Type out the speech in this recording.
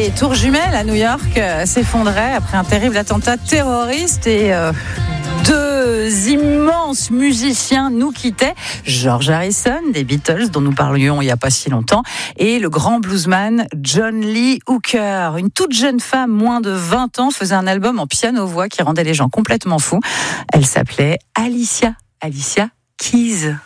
les tours jumelles à New York s'effondraient après un terrible attentat terroriste et deux immenses musiciens nous quittaient. George Harrison des Beatles, dont nous parlions il n'y a pas si longtemps, et le grand bluesman John Lee Hooker. Une toute jeune femme, moins de 20 ans, faisait un album en piano-voix qui rendait les gens complètement fous. Elle s'appelait Alicia Keys.